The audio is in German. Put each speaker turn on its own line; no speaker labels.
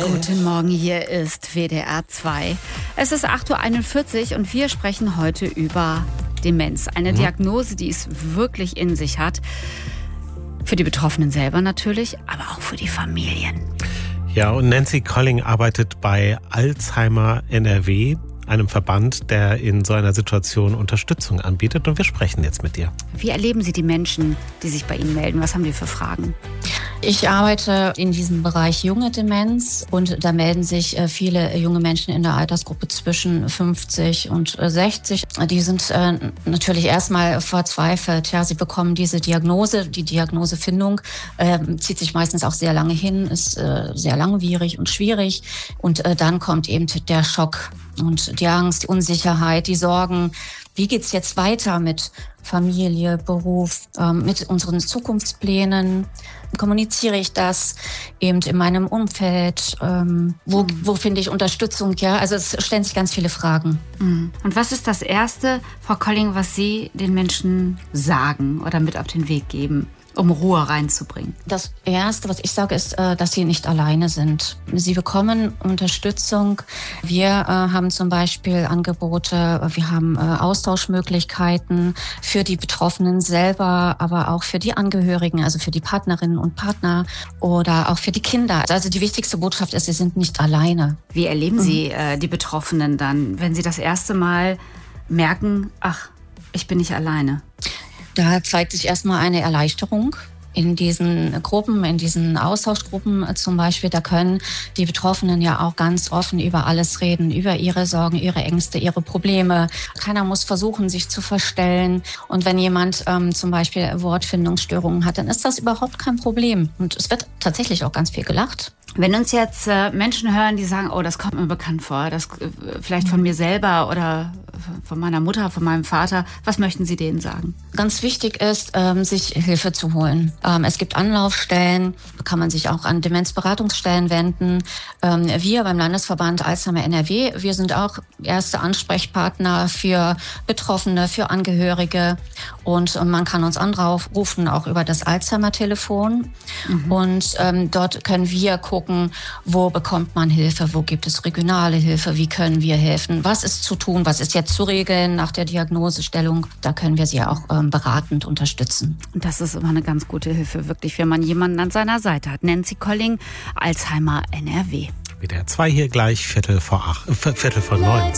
Guten Morgen, hier ist WDR 2. Es ist 8.41 Uhr und wir sprechen heute über Demenz. Eine Diagnose, die es wirklich in sich hat. Für die Betroffenen selber natürlich, aber auch für die Familien.
Ja, und Nancy Colling arbeitet bei Alzheimer NRW, einem Verband, der in so einer Situation Unterstützung anbietet. Und wir sprechen jetzt mit dir.
Wie erleben Sie die Menschen, die sich bei Ihnen melden? Was haben die für Fragen?
Ich arbeite in diesem Bereich junge Demenz und da melden sich viele junge Menschen in der Altersgruppe zwischen 50 und 60. Die sind natürlich erstmal verzweifelt. Ja, sie bekommen diese Diagnose. Die Diagnosefindung zieht sich meistens auch sehr lange hin, ist sehr langwierig und schwierig. Und dann kommt eben der Schock und die Angst, die Unsicherheit, die Sorgen. Wie geht's jetzt weiter mit Familie, Beruf, mit unseren Zukunftsplänen? Kommuniziere ich das eben in meinem Umfeld? Wo finde ich Unterstützung? Ja, also es stellen sich ganz viele Fragen.
Und was ist das Erste, Frau Colling, was Sie den Menschen sagen oder mit auf den Weg geben, um Ruhe reinzubringen?
Das Erste, was ich sage, ist, dass sie nicht alleine sind. Sie bekommen Unterstützung. Wir haben zum Beispiel Angebote, wir haben Austauschmöglichkeiten für die Betroffenen selber, aber auch für die Angehörigen, also für die Partnerinnen und Partner oder auch für die Kinder. Also die wichtigste Botschaft ist, sie sind nicht alleine.
Wie erleben Sie die Betroffenen dann, wenn sie das erste Mal merken, ach, ich bin nicht alleine?
Da zeigt sich erstmal eine Erleichterung. In diesen Gruppen, in diesen Austauschgruppen zum Beispiel, da können die Betroffenen ja auch ganz offen über alles reden, über ihre Sorgen, ihre Ängste, ihre Probleme. Keiner muss versuchen, sich zu verstellen. Und wenn jemand zum Beispiel Wortfindungsstörungen hat, dann ist das überhaupt kein Problem. Und es wird tatsächlich auch ganz viel gelacht.
Wenn uns jetzt Menschen hören, die sagen, oh, das kommt mir bekannt vor, das vielleicht von mir selber oder von meiner Mutter, von meinem Vater, was möchten Sie denen sagen?
Ganz wichtig ist, sich Hilfe zu holen. Es gibt Anlaufstellen, kann man sich auch an Demenzberatungsstellen wenden. Wir beim Landesverband Alzheimer NRW, wir sind auch erste Ansprechpartner für Betroffene, für Angehörige. Und man kann uns anrufen, auch über das Alzheimer-Telefon. Und dort können wir gucken, wo bekommt man Hilfe, wo gibt es regionale Hilfe, wie können wir helfen, was ist zu tun, was ist jetzt zu regeln nach der Diagnosestellung. Da können wir sie auch beratend unterstützen.
Und das ist immer eine ganz gute Hilfe, wirklich, wenn man jemanden an seiner Seite hat. Nancy Colling, Alzheimer NRW.
WDR 2 hier gleich, Viertel vor 9.